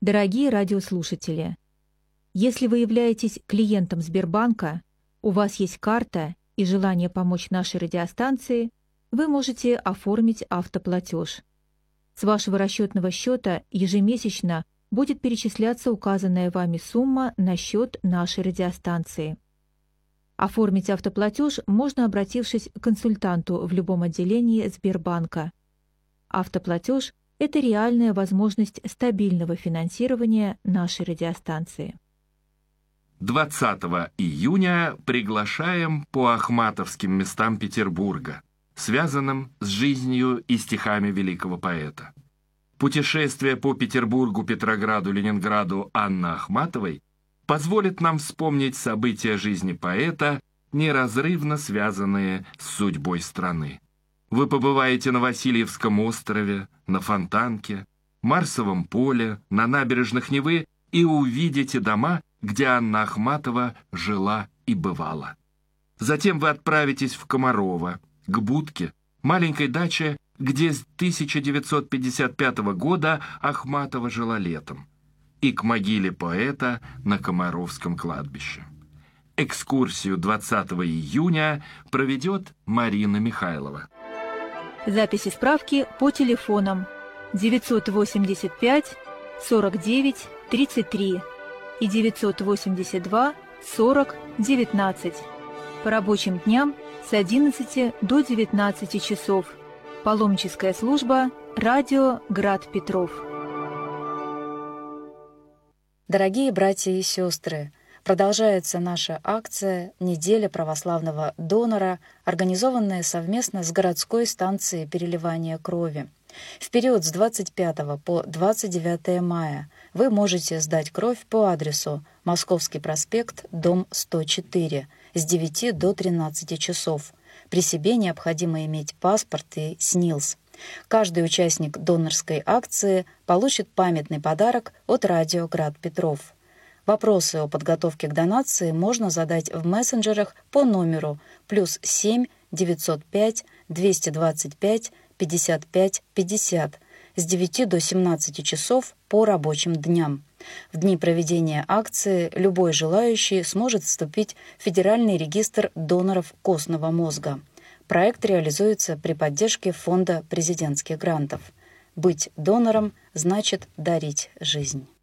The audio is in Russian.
Дорогие радиослушатели, если вы являетесь клиентом Сбербанка, у вас есть карта и желание помочь нашей радиостанции, вы можете оформить автоплатеж. С вашего расчетного счета ежемесячно будет перечисляться указанная вами сумма на счет нашей радиостанции. Оформить автоплатеж можно, обратившись к консультанту в любом отделении Сбербанка. Автоплатеж – это реальная возможность стабильного финансирования нашей радиостанции. 20 июня приглашаем по ахматовским местам Петербурга, связанным с жизнью и стихами великого поэта. Путешествие по Петербургу, Петрограду, Ленинграду Анны Ахматовой позволит нам вспомнить события жизни поэта, неразрывно связанные с судьбой страны. Вы побываете на Васильевском острове, на Фонтанке, Марсовом поле, на набережных Невы и увидите дома, где Анна Ахматова жила и бывала. Затем вы отправитесь в Комарово, к Будке, маленькой даче, где с 1955 года Ахматова жила летом, и к могиле поэта на Комаровском кладбище. Экскурсию 20 июня проведет Марина Михайлова. Записи справки по телефонам 985 49 33 и 982 40 19. По рабочим дням с 11 до 19 часов. Паломническая служба «Радио Град Петров». Дорогие братья и сестры, продолжается наша акция «Неделя православного донора», организованная совместно с городской станцией переливания крови. В период с 25 по 29 мая вы можете сдать кровь по адресу Московский проспект, дом 104, с 9 до 13 часов. При себе необходимо иметь паспорт и СНИЛС. Каждый участник донорской акции получит памятный подарок от радио «Град Петров». Вопросы о подготовке к донации можно задать в мессенджерах по номеру +7 905 225 55 50 с 9 до 17 часов по рабочим дням. В дни проведения акции любой желающий сможет вступить в Федеральный регистр доноров костного мозга. Проект реализуется при поддержке Фонда президентских грантов. Быть донором значит дарить жизнь.